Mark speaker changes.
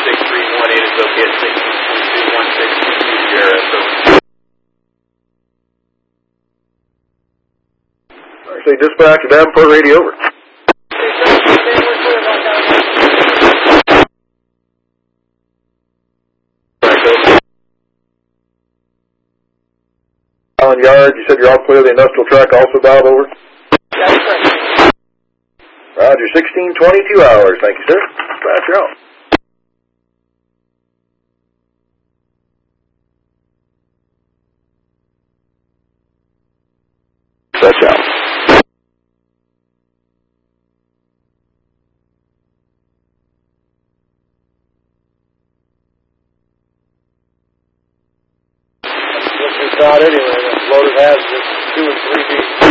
Speaker 1: 6318 is okay at 16.21622 Sierra, so.
Speaker 2: Actually, dispatch to Davenport radio, over. Allen Yard, you said you're all clear of the industrial track also, Bob, over?
Speaker 1: That's correct.
Speaker 2: Roger, 1622 hours. Thank you, sir. Dispatch, you're out. Dispatch out.
Speaker 1: It's not anyway. The loader has just 2 and 3 feet.